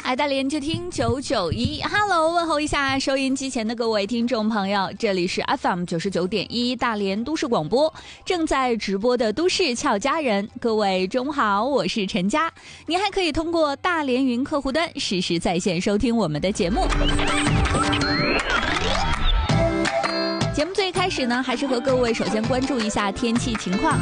爱大连就听991 Hello， 问候一下收音机前的各位听众朋友，这里是 FM 99.1大连都市广播，正在直播的都市俏佳人，各位中好，我是陈佳。您还可以通过大连云客户端实时在线收听我们的节目。节目最开始呢，还是和各位首先关注一下天气情况。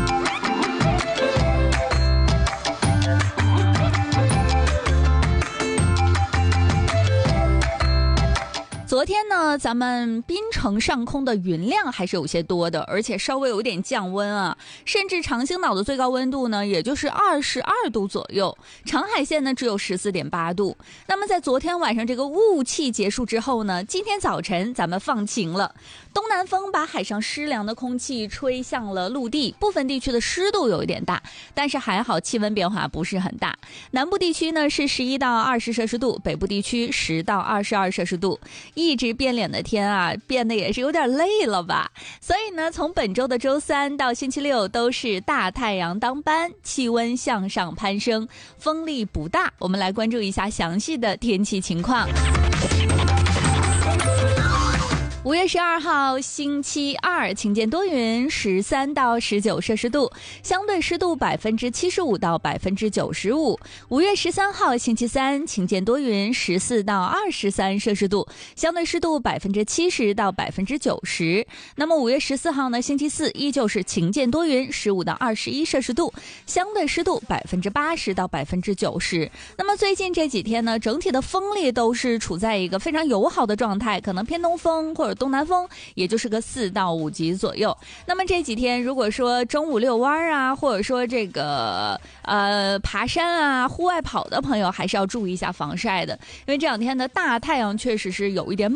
昨天呢，咱们槟城上空的云量还是有些多的，而且稍微有点降温啊，甚至长兴岛的最高温度呢，也就是22度左右，长海县呢只有14.8度。那么在昨天晚上这个雾气结束之后呢，今天早晨咱们放晴了，东南风把海上湿凉的空气吹向了陆地，部分地区的湿度有一点大，但是还好气温变化不是很大。南部地区呢是11到20摄氏度，北部地区10到22摄氏度。一直变脸的天啊，变得也是有点累了吧。所以呢，从本周的周三到星期六都是大太阳当班，气温向上攀升，风力不大。我们来关注一下详细的天气情况。5月12号星期二，晴间多云，13到19摄氏度，相对湿度75%到95%。5月13号星期三，晴间多云，14到23摄氏度，相对湿度70%到90%。那么5月14号呢，星期四依旧是晴间多云，15到21摄氏度，相对湿度80%到90%。那么最近这几天呢，整体的风力都是处在一个非常友好的状态，可能偏东风或者东南风，也就是个4到5级左右。那么这几天如果说中午遛弯啊，或者说这个爬山啊，户外跑的朋友还是要注意一下防晒的，因为这两天的大太阳确实是有一点